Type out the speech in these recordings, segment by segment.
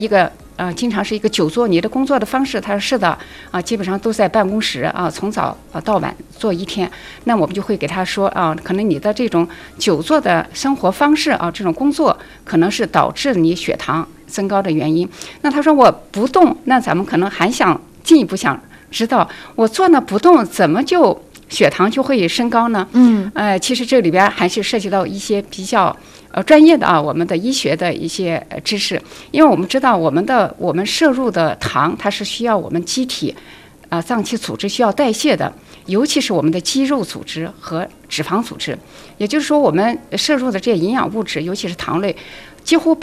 经常是一个久坐，你的工作的方式，他说是的基本上都在办公室从早到晚做一天。那我们就会给他说可能你的这种久坐的生活方式这种工作可能是导致你血糖增高的原因。那他说我不动，那咱们可能还想进一步想知道，我坐那不动怎么就血糖就会升高呢？其实这里边还是涉及到一些比较专业的我们的医学的一些知识。因为我们知道我们摄入的糖，它是需要我们机体脏器组织需要代谢的，尤其是我们的肌肉组织和脂肪组织。也就是说，我们摄入的这些营养物质，尤其是糖类，几乎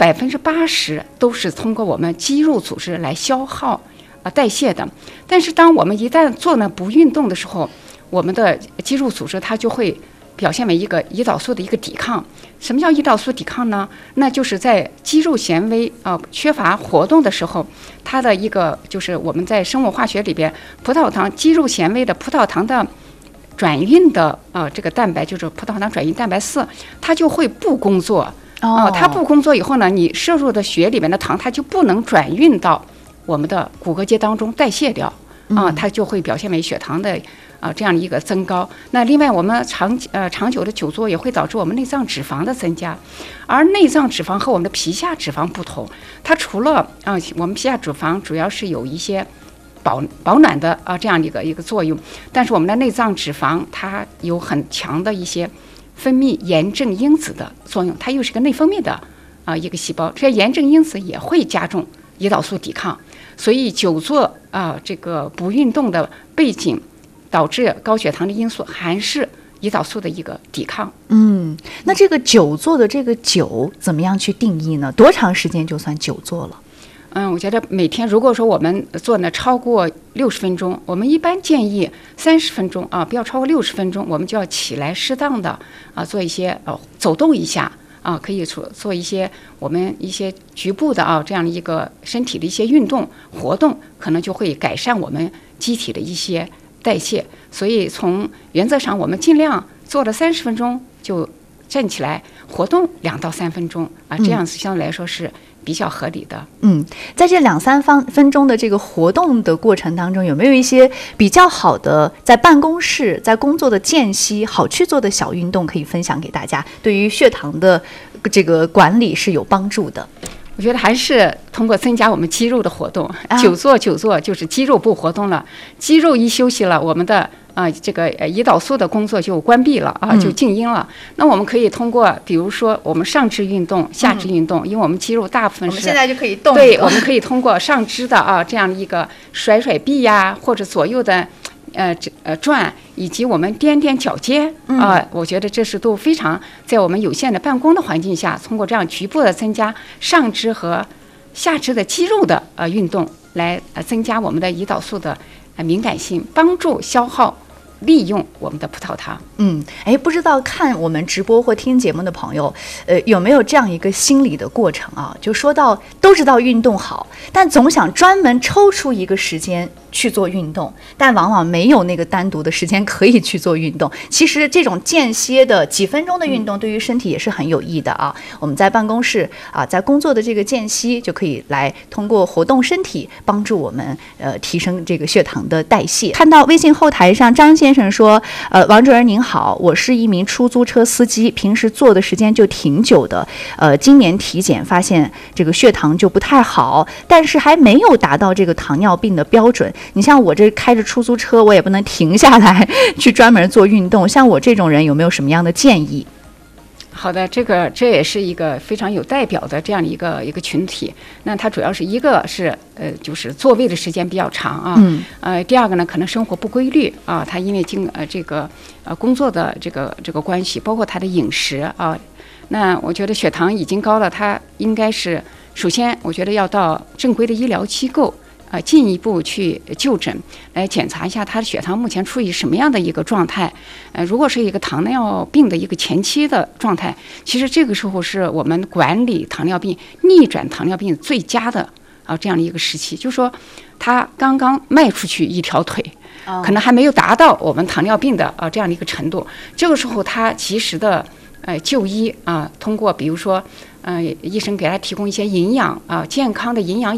80%都是通过我们肌肉组织来消耗代谢的。但是当我们一旦做不运动的时候，我们的肌肉组织它就会表现为一个胰岛素的一个抵抗。什么叫胰岛素抵抗呢？那就是在肌肉纤维缺乏活动的时候，它的一个就是我们在生物化学里边，葡萄糖肌肉纤维的葡萄糖的转运的这个蛋白，就是葡萄糖转运蛋白4，它就会不工作。它不工作以后呢，你摄入的血里面的糖它就不能转运到我们的骨骼结当中代谢掉它就会表现为血糖的这样的一个增高。那另外我们长久的久坐也会导致我们内脏脂肪的增加。而内脏脂肪和我们的皮下脂肪不同，它除了我们皮下脂肪主要是有一些保暖的这样的一个作用，但是我们的内脏脂肪它有很强的一些分泌炎症因子的作用，它又是个内分泌的一个细胞，这些炎症因子也会加重胰岛素抵抗。所以久坐这个不运动的背景导致高血糖的因素还是胰岛素的一个抵抗。 那这个久坐的这个久怎么样去定义呢？多长时间就算久坐了？ 我觉得每天如果说我们做超过60分钟，我们一般建议30分钟不要超过60分钟，我们就要起来适当的做一些走动一下可以做一些我们一些局部的这样的一个身体的一些运动活动，可能就会改善我们机体的一些代谢。所以从原则上我们尽量做了30分钟就站起来活动2到3分钟这样子相对来说是比较合理的。 在这2-3分钟的这个活动的过程当中，有没有一些比较好的在办公室在工作的间隙好去做的小运动可以分享给大家，对于血糖的这个管理是有帮助的？ 我觉得还是通过增加我们肌肉的活动。久坐就是肌肉不活动了，肌肉一休息了，我们的这个胰岛素的工作就关闭了就静音了。那我们可以通过比如说我们上肢运动下肢运动，因为我们肌肉大部分是我们现在就可以动， 对，我们可以通过上肢的这样的一个甩臂呀，或者左右的转，以及我们踮脚尖我觉得这是都非常在我们有限的办公的环境下，通过这样局部的增加上肢和下肢的肌肉的运动，来增加我们的胰岛素的敏感性，帮助消耗利用我们的葡萄糖。 不知道看我们直播或听节目的朋友有没有这样一个心理的过程就说到都知道运动好，但总想专门抽出一个时间去做运动，但往往没有那个单独的时间可以去做运动。其实这种间歇的几分钟的运动对于身体也是很有益的我们在办公室在工作的这个间隙就可以来通过活动身体帮助我们提升这个血糖的代谢。看到微信后台上张先生说王主任您好，我是一名出租车司机，平时坐的时间就挺久的今年体检发现这个血糖就不太好，但是还没有达到这个糖尿病的标准。你像我这开着出租车，我也不能停下来去专门做运动，像我这种人有没有什么样的建议？ 好的，这也是一个非常有代表的这样的一个群体。那它主要是一个是就是座位的时间比较长第二个呢可能生活不规律他因为这个工作的这个关系，包括他的饮食那我觉得血糖已经高了，他应该是首先我觉得要到正规的医疗机构进一步去就诊，来检查一下他的血糖目前处于什么样的一个状态。如果是一个糖尿病的一个前期的状态，其实这个时候是我们管理糖尿病、逆转糖尿病最佳的这样的一个时期。就是说，他刚刚迈出去一条腿，可能还没有达到我们糖尿病的这样的一个程度。这个时候，他及时的就医通过比如说医生给他提供一些营养健康的营养